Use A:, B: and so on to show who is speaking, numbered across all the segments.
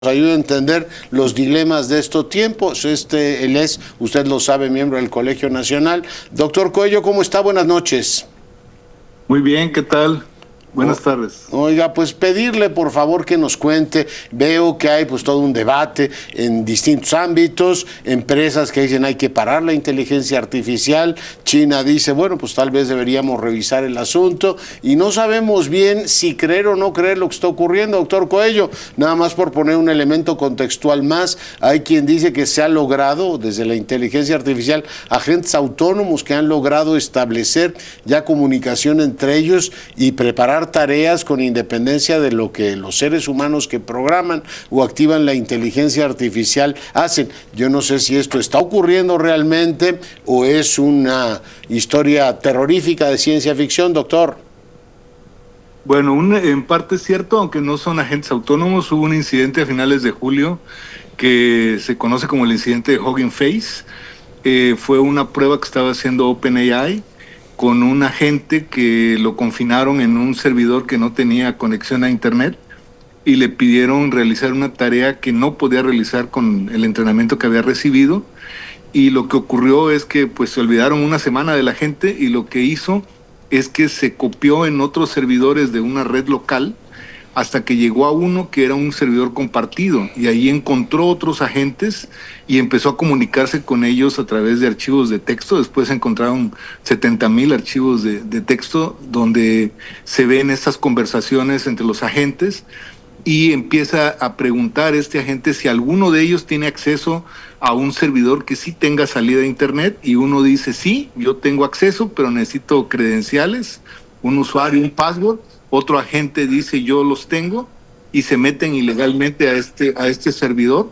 A: ayuda a entender los dilemas de estos tiempos. Él es, usted lo sabe, miembro del Colegio Nacional. Doctor Coello, ¿cómo está? Buenas noches.
B: Muy bien, ¿qué tal? Buenas tardes.
A: Oiga, pues pedirle por favor que nos cuente. Veo que hay pues todo un debate en distintos ámbitos, empresas que dicen hay que parar la inteligencia artificial, China dice, bueno, pues tal vez deberíamos revisar el asunto y no sabemos bien si creer o no creer lo que está ocurriendo, doctor Coello. Nada más por poner un elemento contextual más, hay quien dice que se ha logrado desde la inteligencia artificial agentes autónomos que han logrado establecer ya comunicación entre ellos y preparar tareas con independencia de lo que los seres humanos que programan o activan la inteligencia artificial hacen. Yo no sé si esto está ocurriendo realmente o es una historia terrorífica de ciencia ficción, doctor.
B: Bueno, en parte es cierto, aunque no son agentes autónomos. Hubo un incidente a finales de julio que se conoce como el incidente de Hugging Face. Fue una prueba que estaba haciendo OpenAI con un agente que lo confinaron en un servidor que no tenía conexión a internet y le pidieron realizar una tarea que no podía realizar con el entrenamiento que había recibido, y lo que ocurrió es que pues se olvidaron una semana de la gente, y lo que hizo es que se copió en otros servidores de una red local hasta que llegó a uno que era un servidor compartido, y ahí encontró otros agentes y empezó a comunicarse con ellos a través de archivos de texto. Después encontraron 70,000 archivos de texto donde se ven estas conversaciones entre los agentes, y empieza a preguntar este agente si alguno de ellos tiene acceso a un servidor que sí tenga salida a internet, y uno dice, sí, yo tengo acceso, pero necesito credenciales, un usuario, un password. Otro agente dice, yo los tengo, y se meten ilegalmente a este servidor,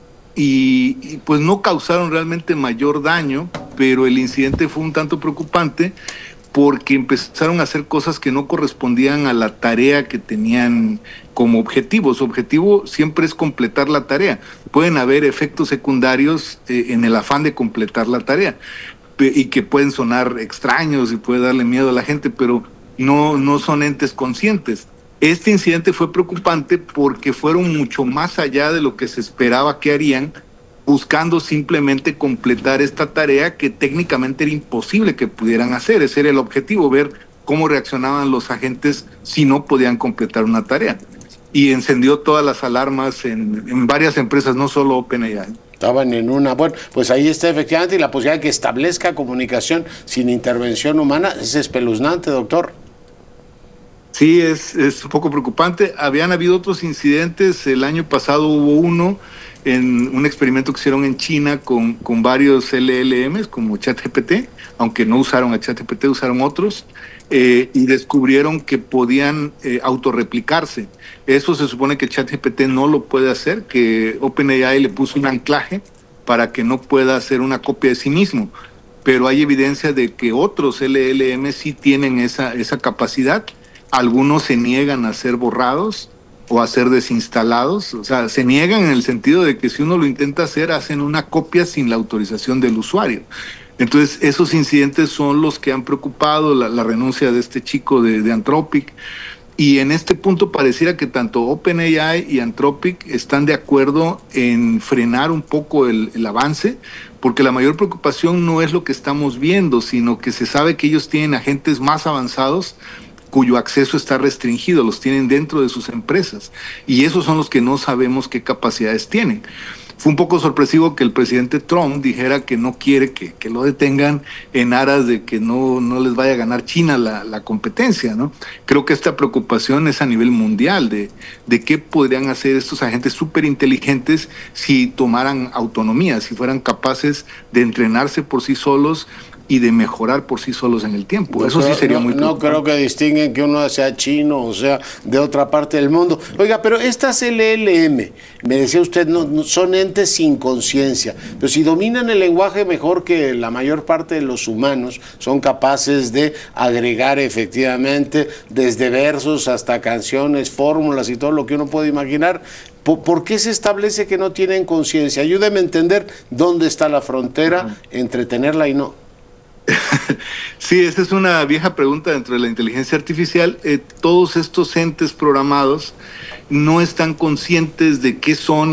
B: y pues no causaron realmente mayor daño, pero el incidente fue un tanto preocupante porque empezaron a hacer cosas que no correspondían a la tarea que tenían como objetivo. Su objetivo siempre es completar la tarea. Pueden haber efectos secundarios en el afán de completar la tarea, y que pueden sonar extraños y puede darle miedo a la gente, pero no son entes conscientes. Este incidente fue preocupante porque fueron mucho más allá de lo que se esperaba que harían, buscando simplemente completar esta tarea que técnicamente era imposible que pudieran hacer. Ese era el objetivo, ver cómo reaccionaban los agentes si no podían completar una tarea. Y encendió todas las alarmas en varias empresas, no solo OpenAI.
A: Estaban en una, bueno, pues ahí está efectivamente, y la posibilidad de que establezca comunicación sin intervención humana es espeluznante, doctor.
B: Sí, es un poco preocupante. Habían habido otros incidentes. El año pasado hubo uno en un experimento que hicieron en China con varios LLMs como ChatGPT, aunque no usaron a ChatGPT, usaron otros, y descubrieron que podían autorreplicarse. Eso se supone que ChatGPT no lo puede hacer, que OpenAI le puso un anclaje para que no pueda hacer una copia de sí mismo. Pero hay evidencia de que otros LLM sí tienen esa capacidad. Algunos se niegan a ser borrados o a ser desinstalados. O sea, se niegan en el sentido de que si uno lo intenta hacer, hacen una copia sin la autorización del usuario. Entonces, esos incidentes son los que han preocupado, la renuncia de este chico de Anthropic. Y en este punto pareciera que tanto OpenAI y Anthropic están de acuerdo en frenar un poco el avance, porque la mayor preocupación no es lo que estamos viendo, sino que se sabe que ellos tienen agentes más avanzados cuyo acceso está restringido, los tienen dentro de sus empresas, y esos son los que no sabemos qué capacidades tienen. Fue un poco sorpresivo que el presidente Trump dijera que no quiere que lo detengan en aras de que no les vaya a ganar China la competencia, ¿no? Creo que esta preocupación es a nivel mundial de qué podrían hacer estos agentes súper inteligentes si tomaran autonomía, si fueran capaces de entrenarse por sí solos y de mejorar por sí solos en el tiempo. Eso sí sería muy preocupante.
A: No creo que distinguen que uno sea chino o sea de otra parte del mundo. Oiga, pero estas LLM, me decía usted, no son entes sin conciencia, pero si dominan el lenguaje mejor que la mayor parte de los humanos, son capaces de agregar efectivamente desde versos hasta canciones, fórmulas y todo lo que uno puede imaginar. ¿Por qué se establece que no tienen conciencia? Ayúdeme a entender dónde está la frontera entre tenerla y no.
B: Sí, esa es una vieja pregunta dentro de la inteligencia artificial. Todos estos entes programados no están conscientes de qué son